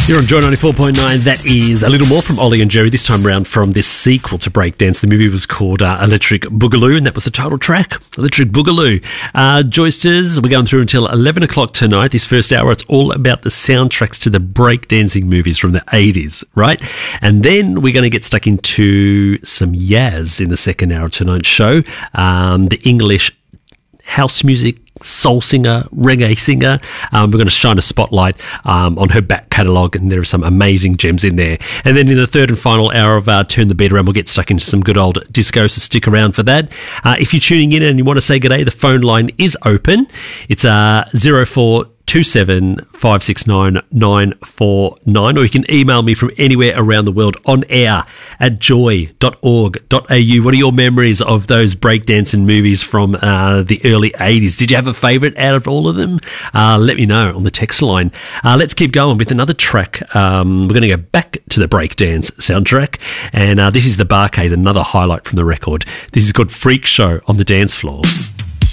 You're on Joy 94.9. That is a little more from Ollie and Jerry, this time round from this sequel to Breakdance. The movie was called Electric Boogaloo, and that was the title track, Electric Boogaloo. Joysters, we're going through until 11 o'clock tonight. This first hour, it's all about the soundtracks to the breakdancing movies from the 80s, right? And then we're going to get stuck into some Yaz in the second hour of tonight's show. The English house music soul singer, reggae singer. We're going to shine a spotlight on her back catalogue, and there are some amazing gems in there. And then in the third and final hour of Turn the Beat Around, we'll get stuck into some good old disco, so stick around for that. If you're tuning in and you want to say good day, the phone line is open. It's 0427 569 949, or you can email me from anywhere around the world on air at joy.org.au. What are your memories of those breakdancing movies from the early 80s? Did you have a favourite out of all of them? Let me know on the text line. Let's keep going with another track. We're going to go back to the breakdance soundtrack, and this is the Bar-Kays, another highlight from the record. This is called Freak Show on the Dance Floor.